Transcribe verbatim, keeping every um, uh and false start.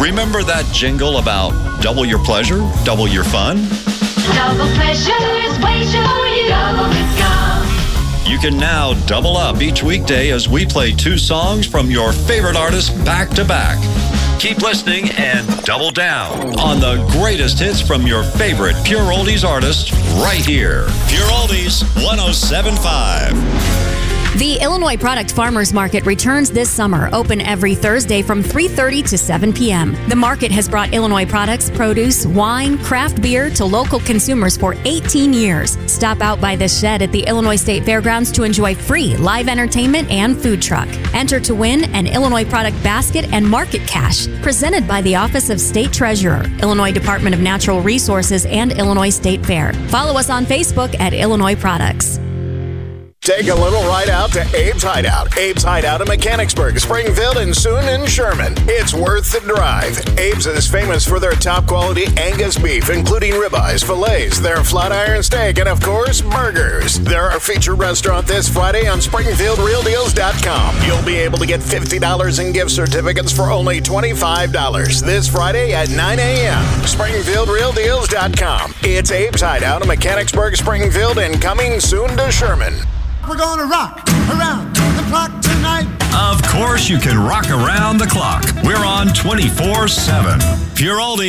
Remember that jingle about double your pleasure, double your fun? Double pleasure is wager for you. Double discount. You can now double up each weekday as we play two songs from your favorite artists back to back. Keep listening and double down on the greatest hits from your favorite Pure Oldies artists right here. Pure Oldies one oh seven point five. The Illinois Product Farmers Market returns this summer, open every Thursday from three thirty to seven p.m. The market has brought Illinois products, produce, wine, craft beer to local consumers for eighteen years. Stop out by the shed at the Illinois State Fairgrounds to enjoy free live entertainment and food truck. Enter to win an Illinois Product Basket and Market Cash, presented by the Office of State Treasurer, Illinois Department of Natural Resources, and Illinois State Fair. Follow us on Facebook at Illinois Products. Take a little ride out to Abe's Hideout. Abe's Hideout in Mechanicsburg, Springfield, and soon in Sherman. It's worth the drive. Abe's is famous for their top quality Angus beef, including ribeyes, fillets, their flat iron steak, and of course, burgers. They're our featured restaurant this Friday on Springfield Real Deals dot com. You'll be able to get fifty dollars in gift certificates for only twenty-five dollars this Friday at nine a.m. Springfield Real Deals dot com. It's Abe's Hideout in Mechanicsburg, Springfield, and coming soon to Sherman. We're gonna rock around the clock tonight. Of course you can rock around the clock. We're on twenty-four seven. Pure Oldies.